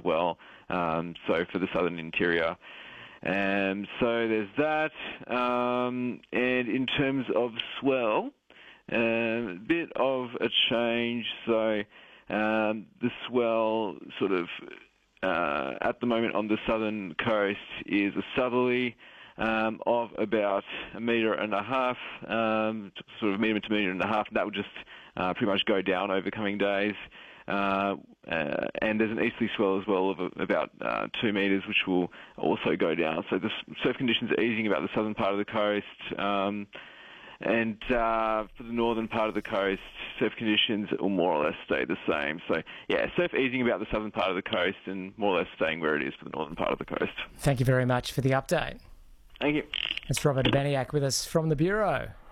well. So for the southern interior. So there's that. And in terms of swell, a bit of a change. So the swell sort of at the moment on the southern coast is a southerly of about 1.5 meters, sort of metre to metre and a half. And that would just pretty much go down over coming days. And there's an easterly swell as well of about 2 metres, which will also go down. So the surf conditions are easing about the southern part of the coast. And for the northern part of the coast, surf conditions will more or less stay the same. So, yeah, surf easing about the southern part of the coast and more or less staying where it is for the northern part of the coast. Thank you very much for the update. Thank you. It's Robert Urbaniak with us from the Bureau.